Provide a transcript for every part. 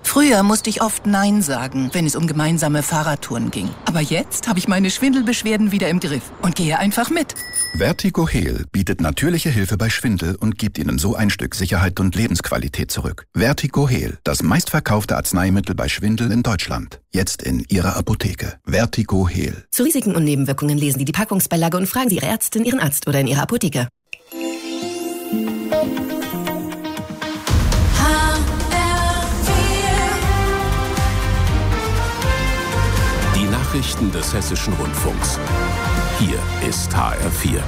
Früher musste ich oft Nein sagen, wenn es um gemeinsame Fahrradtouren ging. Aber jetzt habe ich meine Schwindelbeschwerden wieder im Griff und gehe einfach mit. Vertigo Heal bietet natürliche Hilfe bei Schwindel und gibt Ihnen so ein Stück Sicherheit und Lebensqualität zurück. Vertigo Heal, das meistverkaufte Arzneimittel bei Schwindel in Deutschland. Jetzt in Ihrer Apotheke. Vertigo Heal. Zu Risiken und Nebenwirkungen lesen Sie die Packungsbeilage und fragen Sie Ihre Ärztin, Ihren Arzt oder in Ihrer Apotheke. Die Nachrichten des Hessischen Rundfunks. Hier ist HR4.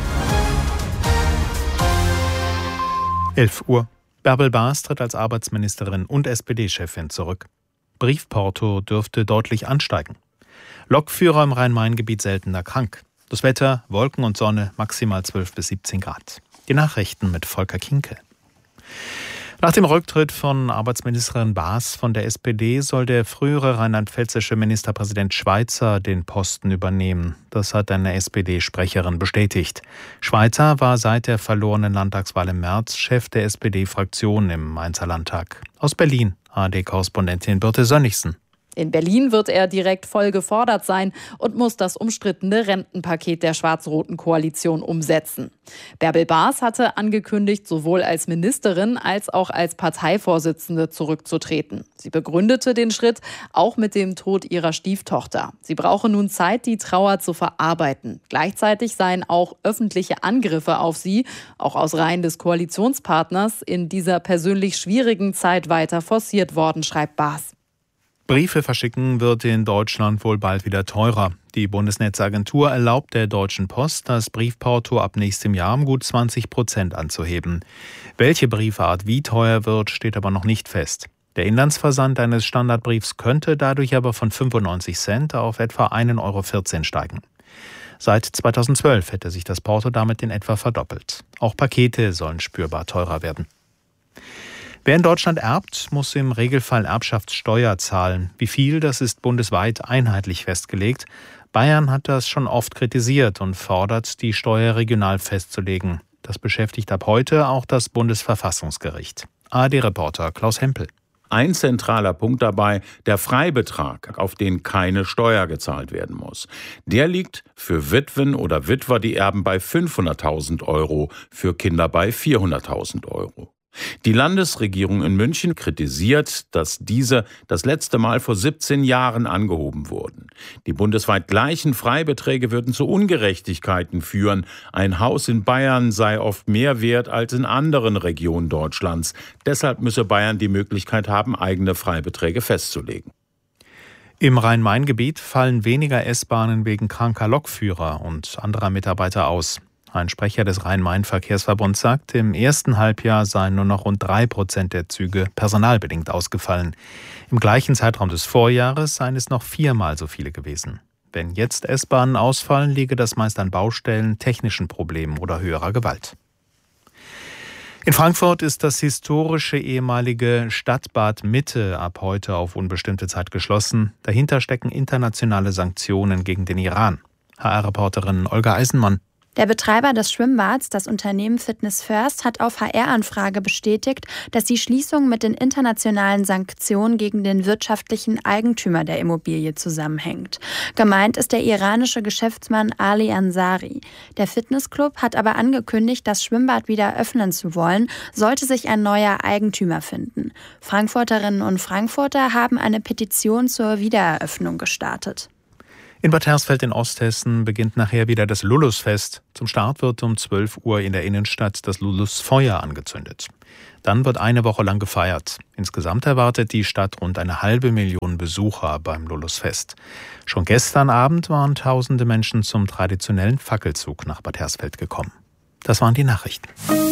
11 Uhr. Bärbel Baas tritt als Arbeitsministerin und SPD-Chefin zurück. Briefporto dürfte deutlich ansteigen. Lokführer im Rhein-Main-Gebiet seltener krank. Das Wetter, Wolken und Sonne, maximal 12 bis 17 Grad. Die Nachrichten mit Volker Kinke. Nach dem Rücktritt von Arbeitsministerin Baas von der SPD soll der frühere rheinland-pfälzische Ministerpräsident Schweizer den Posten übernehmen. Das hat eine SPD-Sprecherin bestätigt. Schweizer war seit der verlorenen Landtagswahl im März Chef der SPD-Fraktion im Mainzer Landtag. Aus Berlin, ARD-Korrespondentin Birte Sönnigsen. In Berlin wird er direkt voll gefordert sein und muss das umstrittene Rentenpaket der schwarz-roten Koalition umsetzen. Bärbel Baas hatte angekündigt, sowohl als Ministerin als auch als Parteivorsitzende zurückzutreten. Sie begründete den Schritt auch mit dem Tod ihrer Stieftochter. Sie brauche nun Zeit, die Trauer zu verarbeiten. Gleichzeitig seien auch öffentliche Angriffe auf sie, auch aus Reihen des Koalitionspartners, in dieser persönlich schwierigen Zeit weiter forciert worden, schreibt Baas. Briefe verschicken wird in Deutschland wohl bald wieder teurer. Die Bundesnetzagentur erlaubt der Deutschen Post, das Briefporto ab nächstem Jahr um gut 20% anzuheben. Welche Briefart wie teuer wird, steht aber noch nicht fest. Der Inlandsversand eines Standardbriefs könnte dadurch aber von 95 Cent auf etwa 1,14 € steigen. Seit 2012 hätte sich das Porto damit in etwa verdoppelt. Auch Pakete sollen spürbar teurer werden. Wer in Deutschland erbt, muss im Regelfall Erbschaftssteuer zahlen. Wie viel, das ist bundesweit einheitlich festgelegt. Bayern hat das schon oft kritisiert und fordert, die Steuer regional festzulegen. Das beschäftigt ab heute auch das Bundesverfassungsgericht. ARD-Reporter Klaus Hempel. Ein zentraler Punkt dabei, der Freibetrag, auf den keine Steuer gezahlt werden muss. Der liegt für Witwen oder Witwer, die erben, bei 500.000 €, für Kinder bei 400.000 €. Die Landesregierung in München kritisiert, dass diese das letzte Mal vor 17 Jahren angehoben wurden. Die bundesweit gleichen Freibeträge würden zu Ungerechtigkeiten führen. Ein Haus in Bayern sei oft mehr wert als in anderen Regionen Deutschlands. Deshalb müsse Bayern die Möglichkeit haben, eigene Freibeträge festzulegen. Im Rhein-Main-Gebiet fallen weniger S-Bahnen wegen kranker Lokführer und anderer Mitarbeiter aus. Ein Sprecher des Rhein-Main-Verkehrsverbunds sagt, im ersten Halbjahr seien nur noch rund 3% der Züge personalbedingt ausgefallen. Im gleichen Zeitraum des Vorjahres seien es noch 4-mal so viele gewesen. Wenn jetzt S-Bahnen ausfallen, liege das meist an Baustellen, technischen Problemen oder höherer Gewalt. In Frankfurt ist das historische ehemalige Stadtbad Mitte ab heute auf unbestimmte Zeit geschlossen. Dahinter stecken internationale Sanktionen gegen den Iran. HR-Reporterin Olga Eisenmann. Der Betreiber des Schwimmbads, das Unternehmen Fitness First, hat auf HR-Anfrage bestätigt, dass die Schließung mit den internationalen Sanktionen gegen den wirtschaftlichen Eigentümer der Immobilie zusammenhängt. Gemeint ist der iranische Geschäftsmann Ali Ansari. Der Fitnessclub hat aber angekündigt, das Schwimmbad wieder öffnen zu wollen, sollte sich ein neuer Eigentümer finden. Frankfurterinnen und Frankfurter haben eine Petition zur Wiedereröffnung gestartet. In Bad Hersfeld in Osthessen beginnt nachher wieder das Lulusfest. Zum Start wird um 12 Uhr in der Innenstadt das Lulusfeuer angezündet. Dann wird eine Woche lang gefeiert. Insgesamt erwartet die Stadt rund 500.000 Besucher beim Lulusfest. Schon gestern Abend waren tausende Menschen zum traditionellen Fackelzug nach Bad Hersfeld gekommen. Das waren die Nachrichten.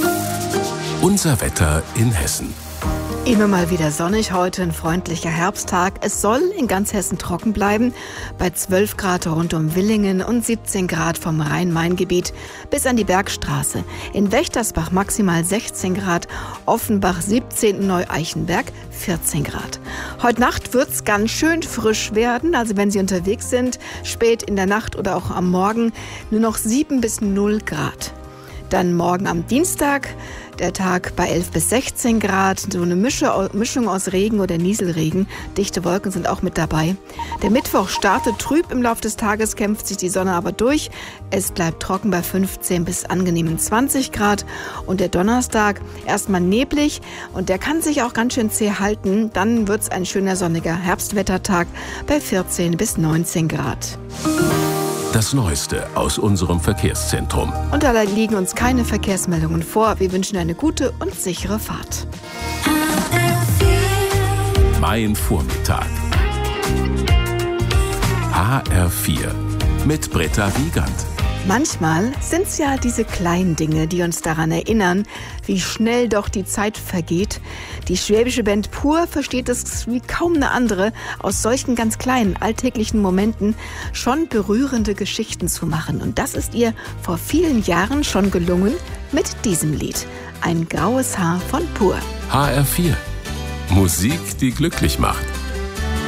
Unser Wetter in Hessen. Immer mal wieder sonnig, heute ein freundlicher Herbsttag. Es soll in ganz Hessen trocken bleiben, bei 12 Grad rund um Villingen und 17 Grad vom Rhein-Main-Gebiet bis an die Bergstraße. In Wächtersbach maximal 16 Grad, Offenbach 17, Neu-Eichenberg 14 Grad. Heute Nacht wird es ganz schön frisch werden, also wenn Sie unterwegs sind, spät in der Nacht oder auch am Morgen, nur noch 7 bis 0 Grad. Dann morgen am Dienstag, der Tag bei 11 bis 16 Grad, so eine Mischung aus Regen oder Nieselregen. Dichte Wolken sind auch mit dabei. Der Mittwoch startet trüb, im Laufe des Tages kämpft sich die Sonne aber durch. Es bleibt trocken bei 15 bis angenehmen 20 Grad. Und der Donnerstag erstmal neblig und der kann sich auch ganz schön zäh halten. Dann wird es ein schöner sonniger Herbstwettertag bei 14 bis 19 Grad. Das Neueste aus unserem Verkehrszentrum. Und da liegen uns keine Verkehrsmeldungen vor. Wir wünschen eine gute und sichere Fahrt. Mein Vormittag. HR4 mit Britta Wiegand. Manchmal sind es ja diese kleinen Dinge, die uns daran erinnern, wie schnell doch die Zeit vergeht. Die schwäbische Band Pur versteht es wie kaum eine andere, aus solchen ganz kleinen alltäglichen Momenten schon berührende Geschichten zu machen. Und das ist ihr vor vielen Jahren schon gelungen mit diesem Lied. Ein graues Haar von Pur. HR4. Musik, die glücklich macht.